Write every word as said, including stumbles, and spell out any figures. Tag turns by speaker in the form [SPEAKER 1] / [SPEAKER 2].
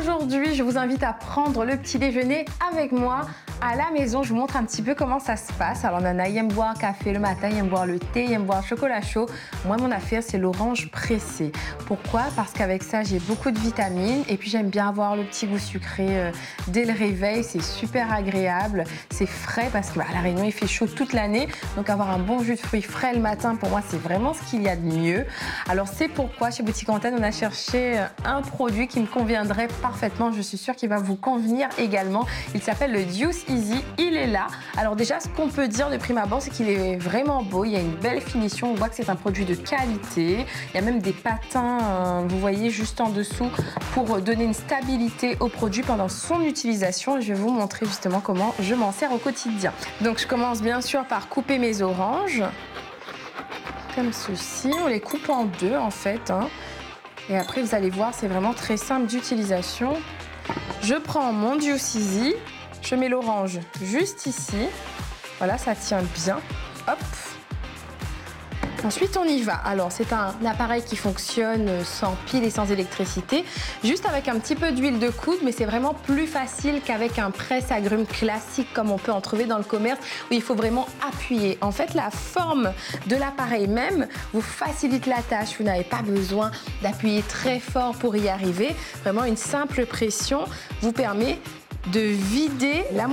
[SPEAKER 1] Aujourd'hui, je vous invite à prendre le petit déjeuner avec moi à la maison. Je vous montre un petit peu comment ça se passe. Alors Nana, il aime boire café le matin, il aime boire le thé, il aime boire chocolat chaud. Moi, mon affaire, c'est l'orange pressée. Pourquoi? Parce qu'avec ça, j'ai beaucoup de vitamines et puis j'aime bien avoir le petit goût sucré euh, dès le réveil. C'est super agréable, c'est frais parce que bah, à La Réunion, il fait chaud toute l'année. Donc avoir un bon jus de fruits frais le matin, pour moi, c'est vraiment ce qu'il y a de mieux. Alors c'est pourquoi chez Boutique Antenne, on a cherché un produit qui me conviendrait parfaitement. Je suis sûre qu'il va vous convenir également. Il s'appelle le Juice Easy. Il est là. Alors déjà, ce qu'on peut dire de prime abord, c'est qu'il est vraiment beau. Il y a une belle finition. On voit que c'est un produit de qualité. Il y a même des patins, euh, vous voyez, juste en dessous pour donner une stabilité au produit pendant son utilisation. Je vais vous montrer justement comment je m'en sers au quotidien. Donc je commence bien sûr par couper mes oranges. Comme ceci. On les coupe en deux en fait. Hein. Et après, vous allez voir, c'est vraiment très simple d'utilisation. Je prends mon Juice Easy, je mets l'orange juste ici. Voilà, ça tient bien. Hop. Ensuite, on y va. Alors, c'est un appareil qui fonctionne sans pile et sans électricité, juste avec un petit peu d'huile de coude, mais c'est vraiment plus facile qu'avec un presse-agrumes classique comme on peut en trouver dans le commerce, où il faut vraiment appuyer. En fait, la forme de l'appareil même vous facilite la tâche. Vous n'avez pas besoin d'appuyer très fort pour y arriver. Vraiment, une simple pression vous permet de vider la